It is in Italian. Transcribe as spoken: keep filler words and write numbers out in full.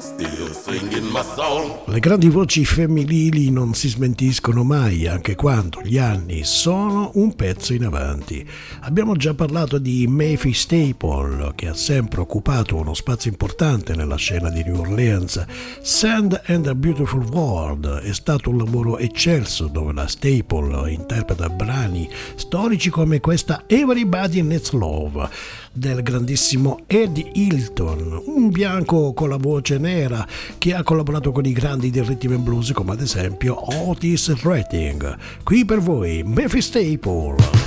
still singing my song. Le grandi voci femminili non si smentiscono mai, anche quando gli anni sono un pezzo in avanti. Abbiamo già parlato di Mavis Staples, che ha sempre occupato uno spazio importante nella scena di New Orleans. Sand and a Beautiful World è stato un lavoro eccelso dove la Staples interpreta brani storici come questa Everybody Needs Love del grandissimo Eddie Hilton, un bianco con la voce nera che ha collaborato con i grandi del rhythm and blues come ad esempio Otis Redding. Qui per voi Mavis Staples.